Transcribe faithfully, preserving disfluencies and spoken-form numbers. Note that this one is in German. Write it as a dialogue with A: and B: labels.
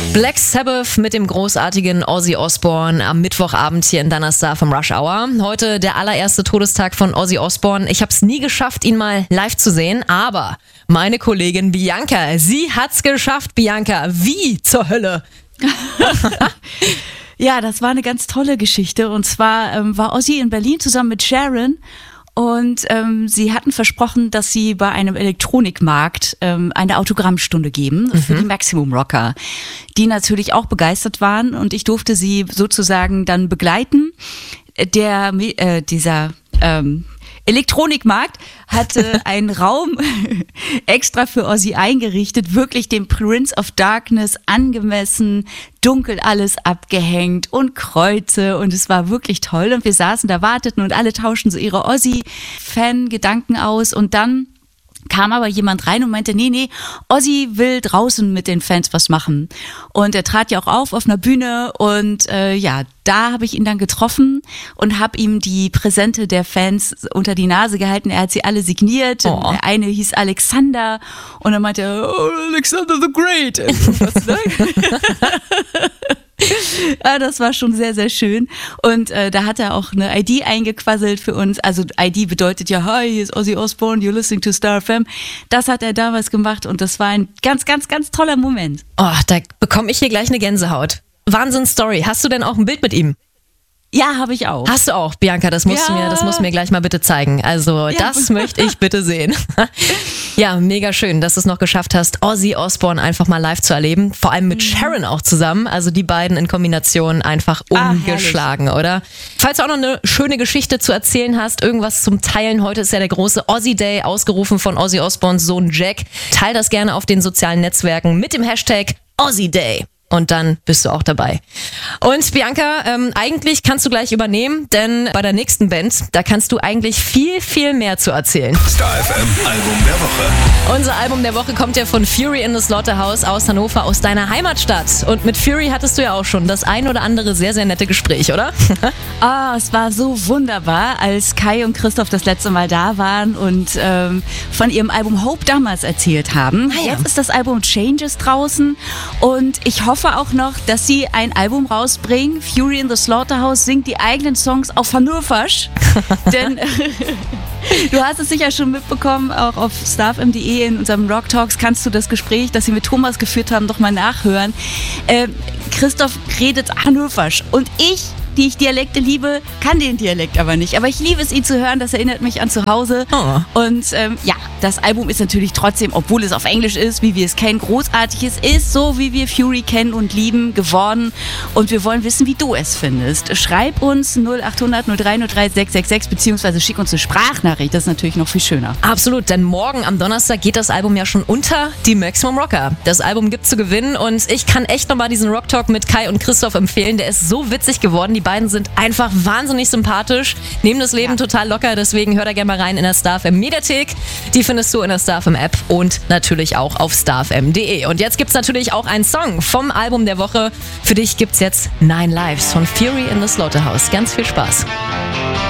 A: Black Sabbath mit dem großartigen Ozzy Osbourne am Mittwochabend hier in Donnerstar vom Rush Hour. Heute der allererste Todestag von Ozzy Osbourne. Ich habe es nie geschafft, ihn mal live zu sehen, aber meine Kollegin Bianca, sie hat's geschafft. Bianca, wie zur Hölle?
B: Ja, das war eine ganz tolle Geschichte. Und zwar ähm, war Ozzy in Berlin zusammen mit Sharon. Und ähm, sie hatten versprochen, dass sie bei einem Elektronikmarkt ähm, eine Autogrammstunde geben mhm. für die Maximum Rocker, die natürlich auch begeistert waren. Und ich durfte sie sozusagen dann begleiten. Der äh, dieser ähm, Elektronikmarkt hatte einen Raum extra für Ozzy eingerichtet, wirklich dem Prince of Darkness angemessen, dunkel alles abgehängt und Kreuze und es war wirklich toll und wir saßen da, warteten und alle tauschten so ihre Ozzy-Fan-Gedanken aus und dann kam aber jemand rein und meinte, nee, nee, Ozzy will draußen mit den Fans was machen. Und er trat ja auch auf auf einer Bühne und äh, ja, da habe ich ihn dann getroffen und habe ihm die Präsente der Fans unter die Nase gehalten. Er hat sie alle signiert. Oh. Der eine hieß Alexander und dann meinte er, oh, Alexander the Great. Was, ne? Ja, das war schon sehr, sehr schön. Und äh, da hat er auch eine I D eingequasselt für uns. Also I D bedeutet ja, hi, hier ist Ozzy Osbourne, you're listening to Star F M. Das hat er damals gemacht und das war ein ganz, ganz, ganz toller Moment.
A: Oh, da bekomme ich hier gleich eine Gänsehaut. Wahnsinn-Story. Hast du denn auch ein Bild mit ihm?
B: Ja, habe ich auch.
A: Hast du auch, Bianca, das musst, ja. du mir, das musst du mir gleich mal bitte zeigen. Also ja. Das möchte ich bitte sehen. Ja, mega schön, dass du es noch geschafft hast, Ozzy Osbourne einfach mal live zu erleben. Vor allem mit Sharon auch zusammen. Also die beiden in Kombination einfach ungeschlagen, ah, oder? Falls du auch noch eine schöne Geschichte zu erzählen hast, irgendwas zum Teilen. Heute ist ja der große Ozzy Day, ausgerufen von Ozzy Osbournes Sohn Jack. Teil das gerne auf den sozialen Netzwerken mit dem Hashtag Ozzy Day. Und dann bist du auch dabei. Und Bianca, ähm, eigentlich kannst du gleich übernehmen, denn bei der nächsten Band, da kannst du eigentlich viel, viel mehr zu erzählen.
C: Star F M Album der Woche.
A: Unser Album der Woche kommt ja von Fury in the Slaughterhouse aus Hannover, aus deiner Heimatstadt. Und mit Fury hattest du ja auch schon das ein oder andere sehr, sehr nette Gespräch, oder?
B: Ah, es war so wunderbar, als Kai und Christoph das letzte Mal da waren und ähm, von ihrem Album Hope damals erzählt haben. Ah, ja. Jetzt ist das Album Changes draußen und ich hoffe, auch noch, dass sie ein Album rausbringen. Fury in the Slaughterhouse singt die eigenen Songs auf Hannoversch. Denn du hast es sicher schon mitbekommen, auch auf starfm punkt de in unserem Rock Talks kannst du das Gespräch, das sie mit Thomas geführt haben, doch mal nachhören. Äh, Christoph redet Hannoversch und ich, die ich Dialekte liebe, kann den Dialekt aber nicht. Aber ich liebe es, ihn zu hören, das erinnert mich an zu Hause. Oh. Und ähm, ja, das Album ist natürlich trotzdem, obwohl es auf Englisch ist, wie wir es kennen, großartig. Es ist so, wie wir Fury kennen und lieben, geworden. Und wir wollen wissen, wie du es findest. Schreib uns null acht hundert null drei null drei sechs sechs sechs beziehungsweise schick uns eine Sprachnachricht. Das ist natürlich noch viel schöner.
A: Absolut, denn morgen am Donnerstag geht das Album ja schon unter die Maximum Rocker. Das Album gibt zu gewinnen und ich kann echt nochmal diesen Rock Talk mit Kai und Christoph empfehlen. Der ist so witzig geworden. Die beiden sind einfach wahnsinnig sympathisch, nehmen das Leben ja. total locker, deswegen hör da gerne mal rein in der Star F M Mediathek. Die findest du in der Star F M App und natürlich auch auf starfm punkt de. Und jetzt gibt's natürlich auch einen Song vom Album der Woche. Für dich gibt's jetzt Nine Lives von Fury in the Slaughterhouse. Ganz viel Spaß.